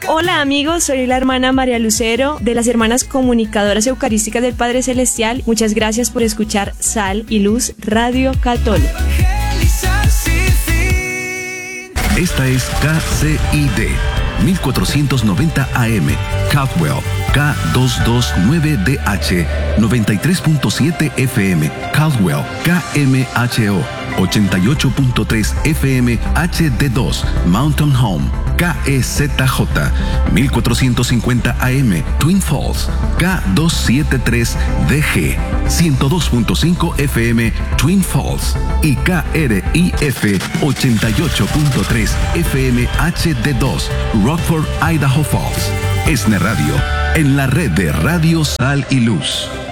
Hola amigos, soy la hermana María Lucero de las Hermanas Comunicadoras Eucarísticas del Padre Celestial. Muchas gracias por escuchar Sal y Luz Radio Católica. Esta es KCID 1490 AM, Caldwell, K229DH, 93.7 FM, Caldwell, KMHO, 88.3 FM, HD2, Mountain Home, KEZJ, 1450 AM, Twin Falls, K273DG, 102.5 FM, Twin Falls y KRIF 88.3 FM HD2, Rockford, Idaho Falls. ESNE Radio, en la red de Radio Sal y Luz.